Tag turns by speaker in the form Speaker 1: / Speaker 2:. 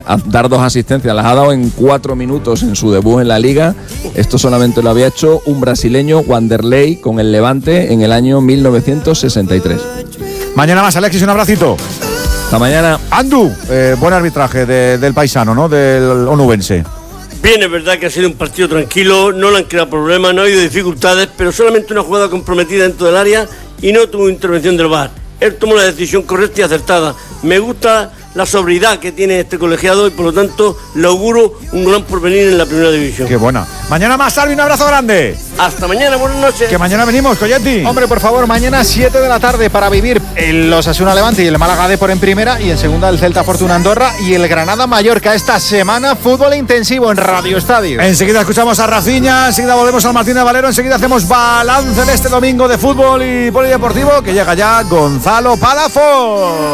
Speaker 1: dar 2 asistencias, las ha dado en 4 minutos en su debut en la Liga. Esto solamente lo había hecho un brasileño, Wanderlei, con el Levante en el año 1963.
Speaker 2: Mañana más, Alexis, un abracito.
Speaker 1: Hasta mañana.
Speaker 2: Andu, buen arbitraje del paisano, ¿no? Del onubense.
Speaker 3: Bien, es verdad que ha sido un partido tranquilo, no le han creado problemas, no ha habido dificultades, pero solamente una jugada comprometida dentro del área y no tuvo intervención del VAR. Él tomó la decisión correcta y acertada. Me gusta la sobriedad que tiene este colegiado y por lo tanto le auguro un gran porvenir en la primera división.
Speaker 2: Qué buena. Mañana más, Salvi, un abrazo grande.
Speaker 3: Hasta mañana, buenas noches.
Speaker 2: Que mañana venimos, Coyetti.
Speaker 4: Hombre, por favor, mañana 7 de la tarde para vivir el Osasuna Levante y el Málaga Depor en primera, y en segunda el Celta Fortuna Andorra y el Granada Mallorca. Esta semana fútbol intensivo en Radio Estadio.
Speaker 2: Enseguida escuchamos a Rafinha, enseguida volvemos al Martínez Valero, enseguida hacemos balance de este domingo de fútbol y polideportivo, que llega ya Gonzalo Palafox.